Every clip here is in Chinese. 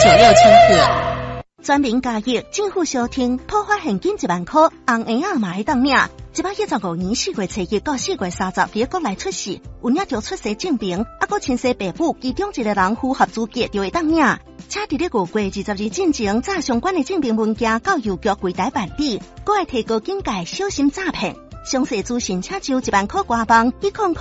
96千赫。 全民加益，政府小厅普发现金1万块，红婴仔嘛会当领。115年4月初1到4月30在国内出世，有领着出生证明，还佫亲生爸母其中一个人符合资格就会当领。且伫咧5月20日进前，载相关的证明文件到邮局柜台办理，佫会提高警戒，小心诈骗。详细资讯请就1万块官网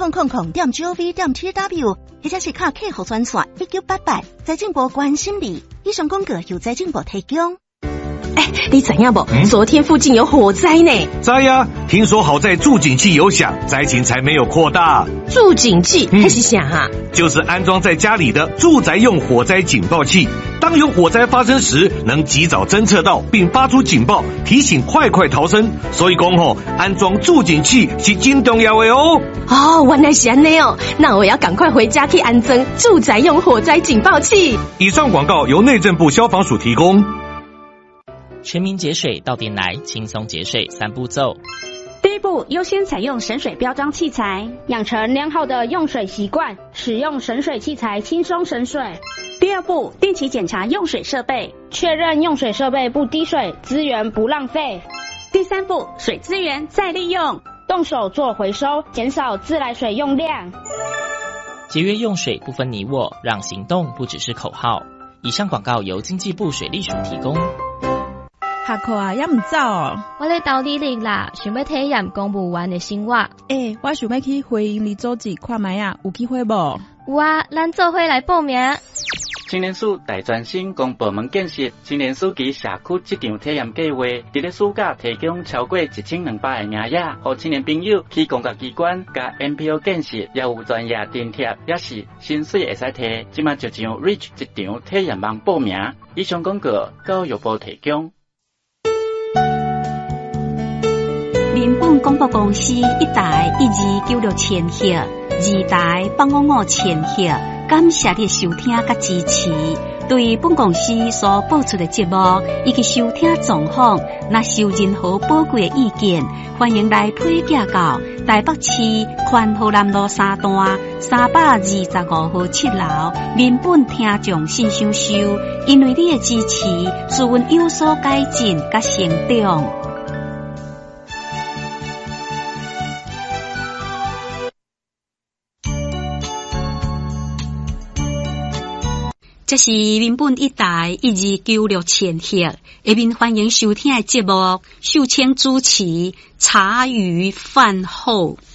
10000.gov.tw， 或者是卡客户专线1988，财政部关心你。以上广告由财政部提供。 你知影不？昨天附近有火灾呢。 知呀，听说好在助警器有响，灾情才没有扩大。 助警器那是啥啊？ 就是安装在家里的住宅用火灾警报器。当有火灾发生时，能及早侦测到并发出警报，提醒快逃生。所以讲安装助警器是真重要的哦。 原来是这样哦。那我要赶快回家去安装住宅用火灾警报器。 以上广告由内政部消防署提供。 全民节水到店来，轻松节水3步骤。 第一步，优先采用省水标章器材，养成良好的用水习惯，使用省水器材轻松省水。第二步，定期检查用水设备，确认用水设备不滴水，资源不浪费。第三步，水资源再利用，动手做回收，减少自来水用量。 节约用水不分你我，让行动不只是口号。以上广告由经济部水利署提供。 下课啊，也唔走哦。 我咧斗地理啦，想要体验公务员的生活。 我想要去回营里组织看卖啊，有机会无？ 有啊，咱做伙来报名。 青年署大专生公部门建设青年署及社区这场体验计划，伫咧暑假提供超过1200个名额，互青年朋友去公家机关、甲 NPO 建设，也有专业津贴，也是薪水会使摕。即马就上 Reach 一场体验网报名。以上广告教育部提供。 民本广播公司1台1296千赫，2台855千赫，感谢你收听甲支持。对本公司所播出的节目以及收听状况，若有任何宝贵的意见，欢迎来推荐到台北市宽和南路3段325号7楼民本听众信箱收。因为你的支持，使阮有所改进甲成长。这是民本1台1296千赫，下面欢迎收听的节目，秀清主持茶余饭后。